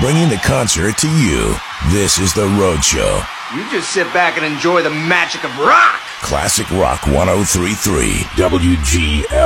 bringing the concert to you. This is The Road Show. You just sit back and enjoy the magic of rock. Classic Rock 103.3 WGL.